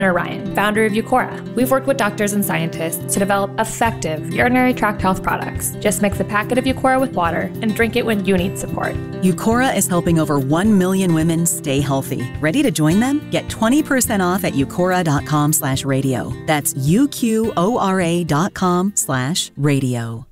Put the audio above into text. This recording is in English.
Or Ryan, founder of Eucora. We've worked with doctors and scientists to develop effective urinary tract health products. Just mix a packet of Eucora with water and drink it when you need support. Eucora is helping over 1 million women stay healthy. Ready to join them? Get 20% off at eucora.com/radio. That's UQORA.com/radio.